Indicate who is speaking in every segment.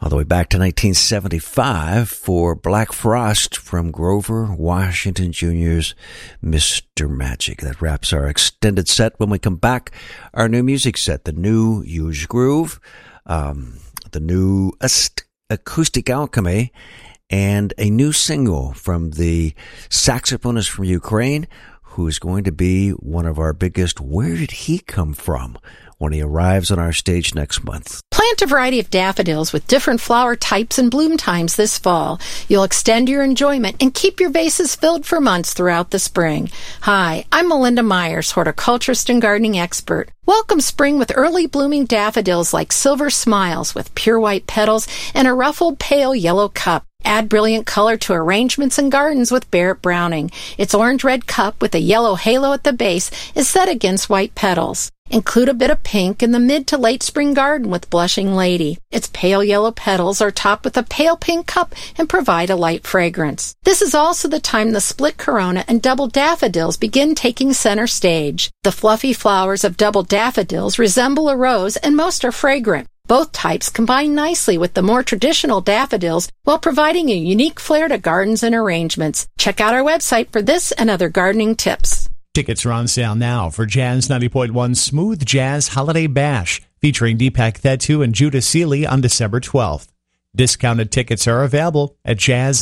Speaker 1: All the way back to 1975 for Black Frost from Grover Washington Jr.'s Mr. Magic. That wraps our extended set. When we come back, our new music set, the new Huge Groove, the new Acoustic Alchemy, and a new single from the saxophonist from Ukraine, who is going to be one of our biggest Where Did He Come From? When he arrives on our stage next month.
Speaker 2: Plant a variety of daffodils with different flower types and bloom times this fall. You'll extend your enjoyment and keep your vases filled for months throughout the spring. Hi, I'm Melinda Myers, horticulturist and gardening expert. Welcome spring with early blooming daffodils like Silver Smiles with pure white petals and a ruffled pale yellow cup. Add brilliant color to arrangements and gardens with Barrett Browning. Its orange-red cup with a yellow halo at the base is set against white petals. Include a bit of pink in the mid to late spring garden with Blushing Lady. Its pale yellow petals are topped with a pale pink cup and provide a light fragrance. This is also the time the split corona and double daffodils begin taking center stage. The fluffy flowers of double daffodils resemble a rose and most are fragrant. Both types combine nicely with the more traditional daffodils while providing a unique flair to gardens and arrangements. Check out our website for this and other gardening tips.
Speaker 3: Tickets are on sale now for Jazz 90.1 Smooth Jazz Holiday Bash, featuring Deepak Thettu and Judah Seeley on December 12th. Discounted tickets are available at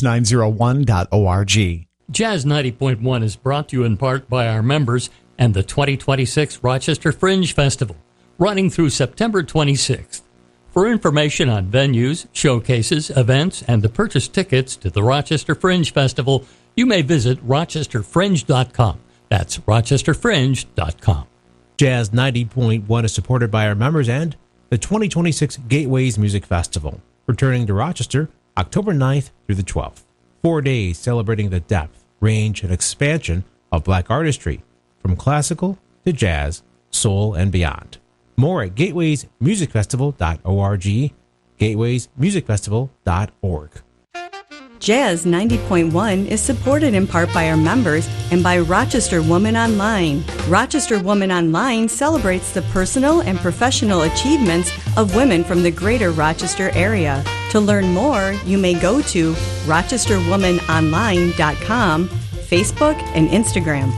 Speaker 3: jazz901.org.
Speaker 4: Jazz 90.1 is brought to you in part by our members and the 2026 Rochester Fringe Festival, running through September 26th. For information on venues, showcases, events, and to purchase tickets to the Rochester Fringe Festival, you may visit rochesterfringe.com. That's rochesterfringe.com.
Speaker 5: Jazz 90.1 is supported by our members and the 2026 Gateways Music Festival, returning to Rochester October 9th through the 12th. 4 days celebrating the depth, range, and expansion of black artistry, from classical to jazz, soul, and beyond. More at gatewaymusicfestival.org, gatewaymusicfestival.org.
Speaker 6: Jazz 90.1 is supported in part by our members and by Rochester Woman Online. Rochester Woman Online celebrates the personal and professional achievements of women from the greater Rochester area. To learn more, you may go to rochesterwomanonline.com, Facebook, and Instagram.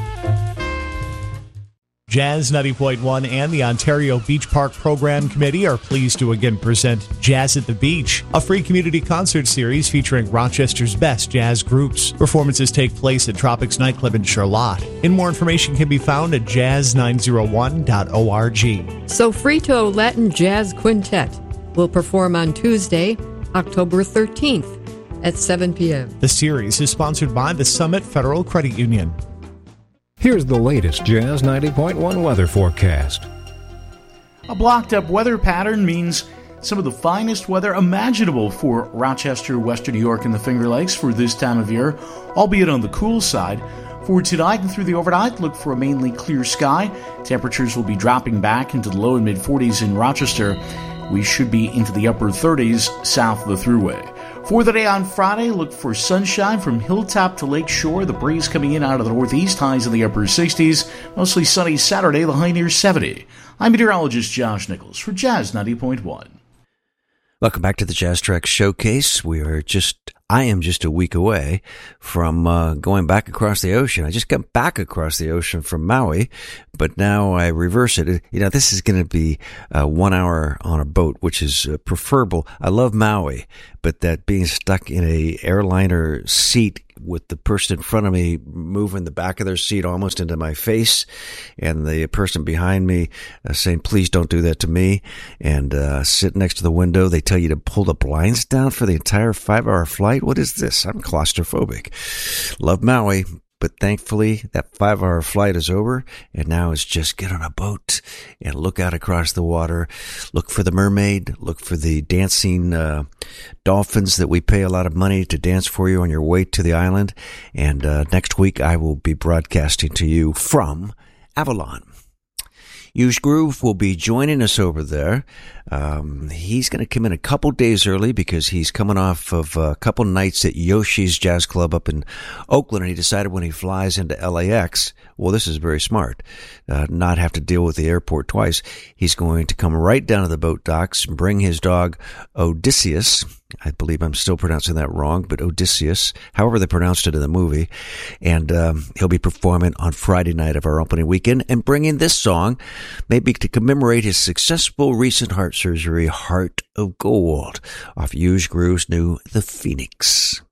Speaker 3: Jazz 90.1 and the Ontario Beach Park Program Committee are pleased to again present Jazz at the Beach, a free community concert series featuring Rochester's best jazz groups. Performances take place at Tropics Nightclub in Charlotte. And more information can be found at jazz901.org.
Speaker 7: Sofrito Latin Jazz Quintet will perform on Tuesday, October 13th at 7 p.m.
Speaker 3: The series is sponsored by the Summit Federal Credit Union.
Speaker 8: Here's the latest Jazz 90.1 weather forecast.
Speaker 9: A blocked up weather pattern means some of the finest weather imaginable for Rochester, Western New York, and the Finger Lakes for this time of year, albeit on the cool side. For tonight and through the overnight, look for a mainly clear sky. Temperatures will be dropping back into the low and mid 40s in Rochester. We should be into the upper 30s south of the Thruway. For the day on Friday, look for sunshine from hilltop to lake shore. The breeze coming in out of the northeast, highs in the upper 60s. Mostly sunny Saturday, the high near 70. I'm meteorologist Josh Nichols for Jazz 90.1.
Speaker 1: Welcome back to the Jazz Track Showcase. I am just a week away from going back across the ocean. I just got back across the ocean from Maui, but now I reverse it. You know, this is going to be 1 hour on a boat, which is preferable. I love Maui, but that being stuck in a airliner seat with the person in front of me moving the back of their seat almost into my face, and the person behind me saying, please don't do that to me, and sit next to the window. They tell you to pull the blinds down for the entire 5-hour flight. What is this? I'm claustrophobic. Love Maui, but thankfully that 5-hour flight is over, and now it's just get on a boat and look out across the water, look for the mermaid, look for the dancing dolphins that we pay a lot of money to dance for you on your way to the island. And next week I will be broadcasting to you from Avalon. Huge Groove will be joining us over there. He's going to come in a couple days early because he's coming off of a couple nights at Yoshi's Jazz Club up in Oakland, and he decided when he flies into LAX, well, this is very smart, not have to deal with the airport twice. He's going to come right down to the boat docks and bring his dog Odysseus. I believe I'm still pronouncing that wrong, but Odysseus, however they pronounced it in the movie. And he'll be performing on Friday night of our opening weekend and bringing this song, maybe to commemorate his successful recent heart surgery, Heart of Gold, off Huge Groove's new The Phoenix.